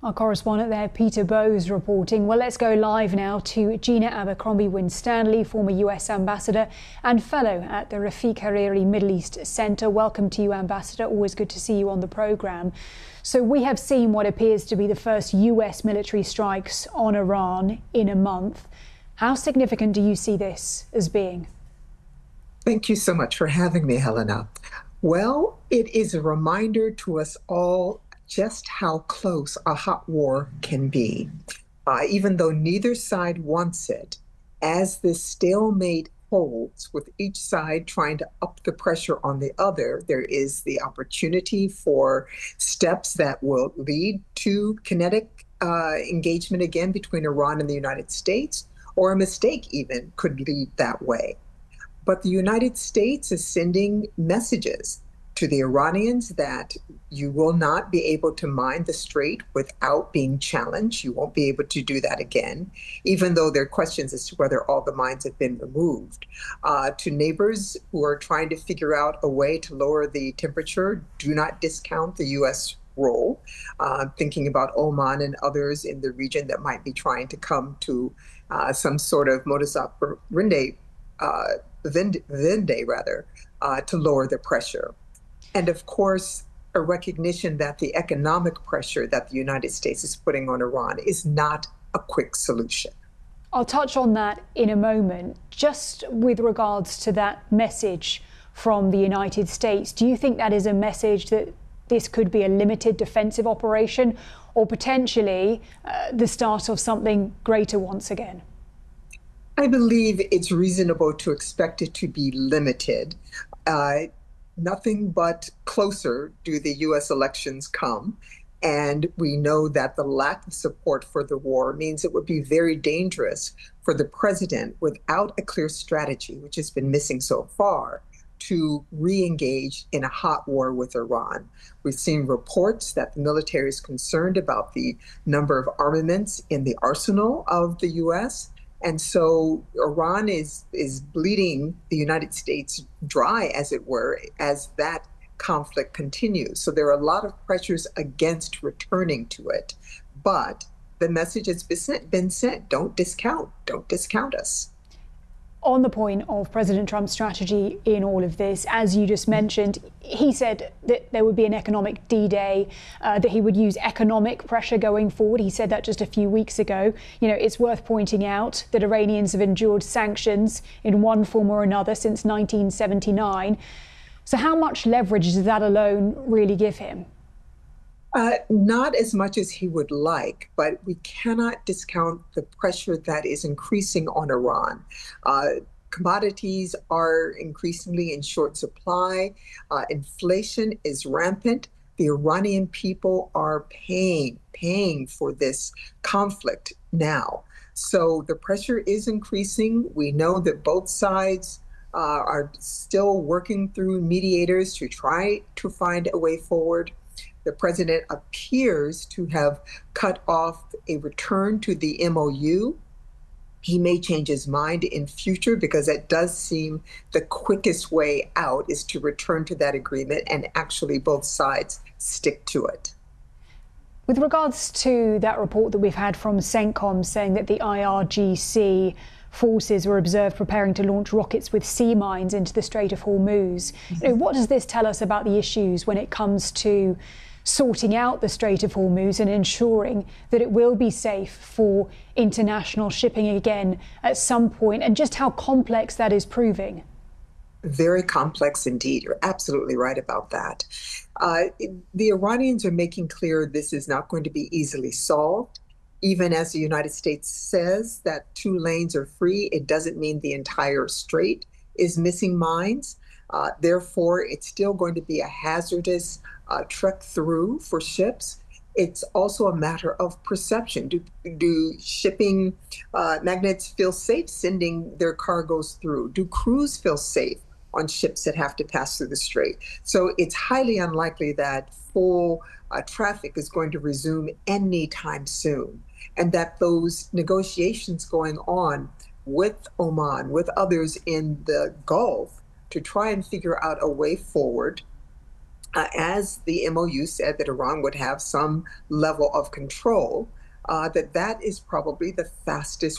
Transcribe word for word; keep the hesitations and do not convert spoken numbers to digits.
Our correspondent there, Peter Bowes, reporting. Well, let's go live now to Gina Abercrombie Winstanley, former U S ambassador and fellow at the Rafiq Hariri Middle East Centre. Welcome to you, Ambassador. Always good to see you on the programme. So we have seen what appears to be the first U S military strikes on Iran in a month. How significant do you see this as being? Thank you so much for having me, Helena. Well, it is a reminder to us all just how close a hot war can be. Uh, even though neither side wants it, as this stalemate holds, with each side trying to up the pressure on the other, there is the opportunity for steps that will lead to kinetic uh, engagement again between Iran and the United States, or a mistake even could lead that way. But the United States is sending messages to the Iranians that you will not be able to mine the strait without being challenged. You won't be able to do that again, even though there are questions as to whether all the mines have been removed. Uh, to neighbors who are trying to figure out a way to lower the temperature, do not discount the U S role. Uh, thinking about Oman and others in the region that might be trying to come to uh, some sort of modus operandi, uh, Vivendi, rather, uh, to lower the pressure. And of course, a recognition that the economic pressure that the United States is putting on Iran is not a quick solution. I'll touch on that in a moment. Just with regards to that message from the United States, do you think that is a message that this could be a limited defensive operation, or potentially uh, the start of something greater once again? I believe it's reasonable to expect it to be limited. Uh, nothing but closer do the U S elections come. And we know that the lack of support for the war means it would be very dangerous for the president, without a clear strategy, which has been missing so far, to re-engage in a hot war with Iran. We've seen reports that the military is concerned about the number of armaments in the arsenal of the U S, and so Iran is is bleeding the United States dry, as it were, as that conflict continues. So there are a lot of pressures against returning to it. But the message has been sent, been sent. Don't discount. Don't discount us. On the point of President Trump's strategy in all of this, as you just mentioned, he said that there would be an economic D-Day, uh, that he would use economic pressure going forward. He said that just a few weeks ago. You know, it's worth pointing out that Iranians have endured sanctions in one form or another since nineteen seventy-nine. So how much leverage does that alone really give him? Uh, not as much as he would like, but we cannot discount the pressure that is increasing on Iran. Uh, commodities are increasingly in short supply. Uh, inflation is rampant. The Iranian people are paying, paying for this conflict now. So the pressure is increasing. We know that both sides uh, are still working through mediators to try to find a way forward. The president appears to have cut off a return to the M O U. He may change his mind in future, because it does seem the quickest way out is to return to that agreement and actually both sides stick to it. With regards to that report that we've had from CENTCOM saying that the I R G C forces were observed preparing to launch rockets with sea mines into the Strait of Hormuz, you know, what does this tell us about the issues when it comes to sorting out the Strait of Hormuz and ensuring that it will be safe for international shipping again at some point, and just how complex that is proving? Very complex indeed. You're absolutely right about that. Uh, the Iranians are making clear this is not going to be easily solved. Even as the United States says that two lanes are free, it doesn't mean the entire strait is missing mines. Uh, therefore, it's still going to be a hazardous uh, trek through for ships. It's also a matter of perception. Do, do shipping uh, magnates feel safe sending their cargoes through? Do crews feel safe on ships that have to pass through the strait? So it's highly unlikely that full uh, traffic is going to resume anytime soon, and that those negotiations going on with Oman, with others in the Gulf, to try and figure out a way forward uh, as the M O U said that Iran would have some level of control, uh, that that is probably the fastest